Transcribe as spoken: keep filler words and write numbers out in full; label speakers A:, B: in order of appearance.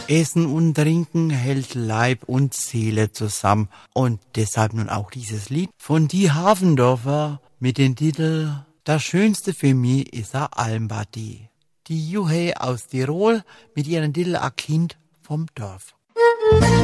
A: Essen und Trinken hält Leib und Seele zusammen. Und deshalb nun auch dieses Lied von Die Hafendorfer mit dem Titel Das Schönste für mich ist a Almbadi. Die Juhe aus Tirol mit ihrem Titel A Kind vom Dorf.